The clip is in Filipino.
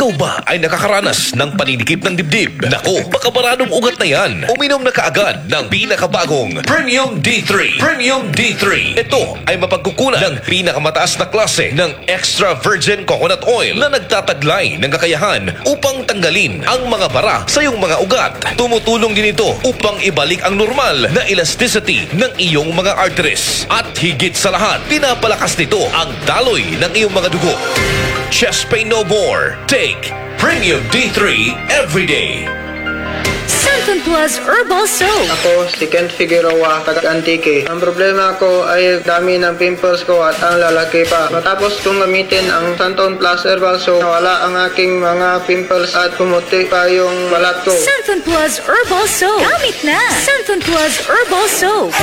Ikaw ba ay nakakaranas ng paninikip ng dibdib? Nako, baka maraming ugat na yan. Uminom na kaagad ng pinakabagong Premium D3. Premium D3. Ito ay mapagkukunan ng pinakamataas na klase ng extra virgin coconut oil na nagtataglay ng kakayahan upang tanggalin ang mga bara sa iyong mga ugat. Tumutulong din ito upang ibalik ang normal na elasticity ng iyong mga arteries. At higit sa lahat, pinapalakas nito ang daloy ng iyong mga dugo. Chest pain no more. Take Premium D3 every day. Santon Plus Herbal Soap. Ako si Kent Figueroa, taga-Antique. Ang problema ko ay dami ng pimples ko at ang lalaki pa. Matapos kong gamitin ang Santon Plus Herbal Soap, nawala ang aking mga pimples at pumuti pa yung balat ko. Santon Plus Herbal Soap. Gamit na. Santon Plus Herbal Soap.